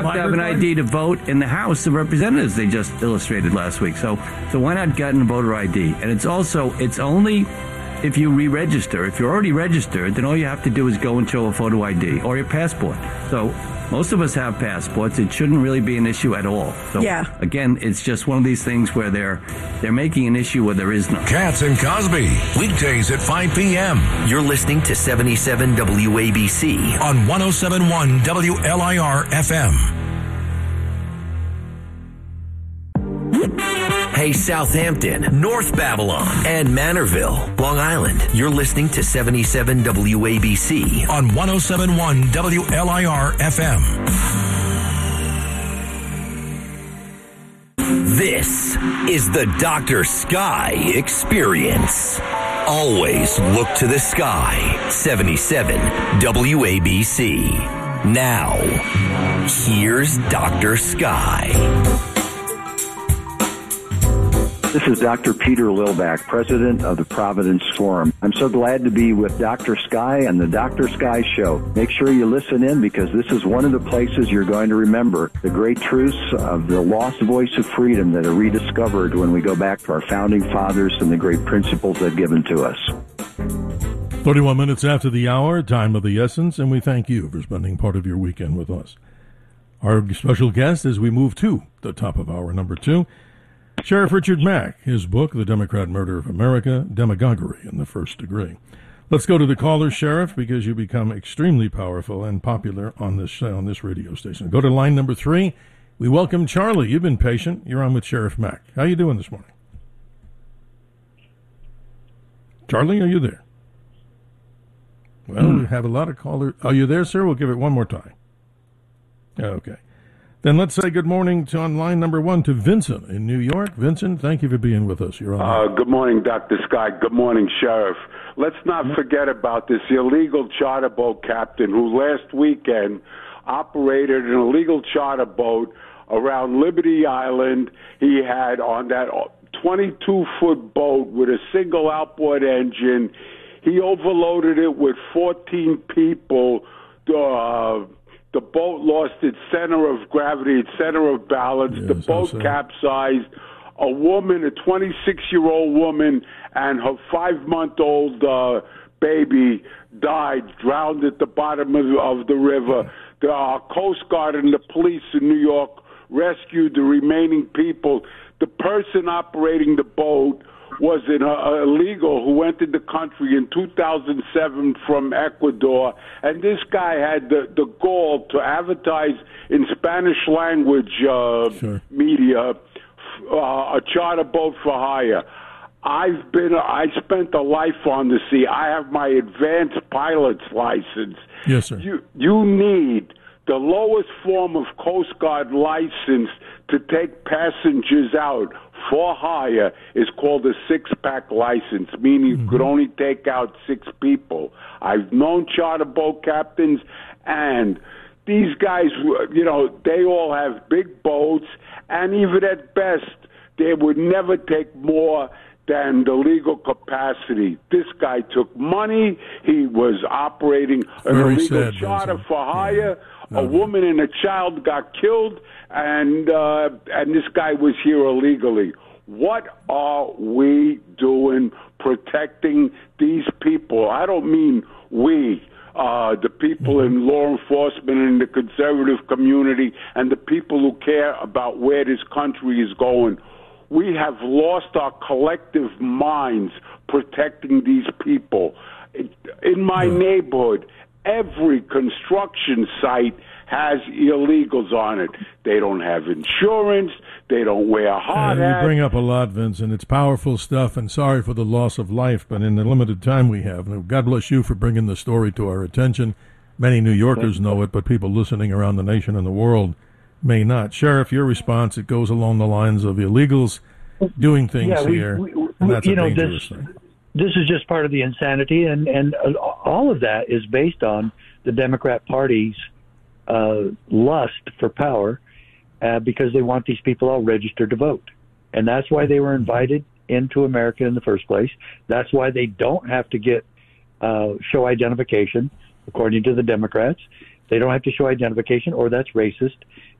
have to have an ID to vote in the House of Representatives, they just illustrated last week. So why not get a voter ID? And it's only if you re-register. If you're already registered, then all you have to do is go and show a photo ID or your passport. So most of us have passports. It shouldn't really be an issue at all. So again, it's just one of these things where they're making an issue where there is none. Katz and Cosby, weekdays at 5 p.m. You're listening to 77 WABC on 107.1 WLIR FM. Hey, Southampton, North Babylon, and Manorville, Long Island. You're listening to 77 WABC on 107.1 WLIR FM. This is the Dr. Sky Experience. Always look to the sky. 77 WABC. Now, here's Dr. Sky. This is Dr. Peter Lilback, president of the Providence Forum. I'm so glad to be with Dr. Sky and the Dr. Sky Show. Make sure you listen in because this is one of the places you're going to remember the great truths of the lost voice of freedom that are rediscovered when we go back to our founding fathers and the great principles they've given to us. 31 minutes after the hour, time of the essence, and we thank you for spending part of your weekend with us. Our special guest as we move to the top of hour number 2, Sheriff Richard Mack, his book, The Democrat Murder of America, Demagoguery in the First Degree. Let's go to the caller, Sheriff, because you become extremely powerful and popular on this radio station. Go to line number 3. We welcome Charlie. You've been patient. You're on with Sheriff Mack. How you doing this morning? Charlie, are you there? Well, we have a lot of callers. Are you there, sir? We'll give it one more time. Okay. Then let's say good morning on line number 1 to Vincent in New York. Vincent, thank you for being with us. You're on. Good morning, Dr. Sky. Good morning, Sheriff. Let's not forget about this illegal charter boat captain who last weekend operated an illegal charter boat around Liberty Island. He had on that 22-foot boat with a single outboard engine. He overloaded it with 14 people. The boat lost its center of gravity, its center of balance. Yes, the boat capsized. A woman, a 26-year-old woman, and her 5-month-old baby died, drowned at the bottom of the river. The Coast Guard and the police in New York rescued the remaining people. The person operating the boat was an illegal who entered the country in 2007 from Ecuador, and this guy had the gall to advertise in Spanish language media a charter boat for hire. I spent a life on the sea. I have my advanced pilot's license. Yes, sir. You need the lowest form of Coast Guard license to take passengers out for hire is called a 6-pack license, meaning you could only take out 6 people. I've known charter boat captains, and these guys, they all have big boats, and even at best, they would never take more than the legal capacity. This guy took money. He was operating an illegal charter for hire. Yeah. A woman and a child got killed, and this guy was here illegally. What are we doing protecting these people? I don't mean we, the people in law enforcement and the conservative community and the people who care about where this country is going. We have lost our collective minds protecting these people. In my neighborhood, every construction site has illegals on it. They don't have insurance. They don't wear hard hats. You bring up a lot, Vincent. It's powerful stuff, and sorry for the loss of life, but in the limited time we have, God bless you for bringing the story to our attention. Many New Yorkers know it, but people listening around the nation and the world may not. Sheriff, your response, it goes along the lines of illegals doing things here, and that's a dangerous thing. This is just part of the insanity, and all of that is based on the Democrat Party's lust for power because they want these people all registered to vote. And that's why they were invited into America in the first place. That's why they don't have to get show identification, according to the Democrats. They don't have to show identification, or that's racist.